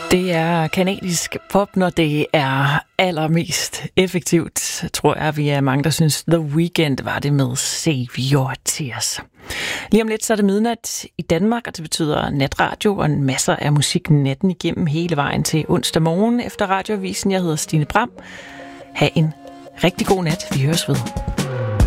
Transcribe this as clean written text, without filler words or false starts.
Det er kanadisk pop, når det er allermest effektivt, tror jeg, vi er mange, der synes. The Weeknd var det med Save Your Tears. Lige om lidt, så er det midnat i Danmark, og det betyder natradio og en masser af musik natten igennem hele vejen til onsdag morgen efter radioavisen. Jeg hedder Stine Bram. Ha' en rigtig god nat. Vi høres ved.